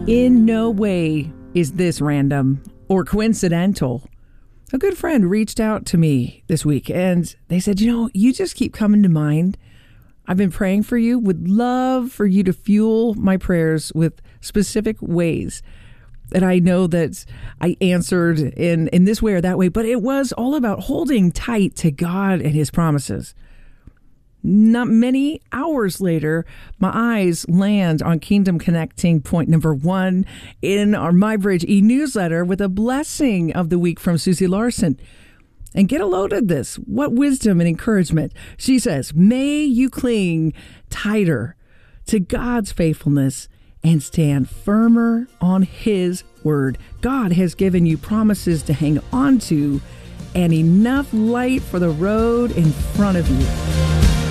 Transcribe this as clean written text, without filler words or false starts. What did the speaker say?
In no way is this random or coincidental. A good friend reached out to me this week and they said, you just keep coming to mind. I've been praying for you, would love for you to fuel my prayers with specific ways that I know that I answered in this way or that way, but it was all about holding tight to God and his promises. Not many hours later, my eyes land on Kingdom Connecting point number 1 in our MyBridge e-newsletter with a blessing of the week from Susie Larson. And get a load of this. What wisdom and encouragement. She says, may you cling tighter to God's faithfulness and stand firmer on his word. God has given you promises to hang on to and enough light for the road in front of you.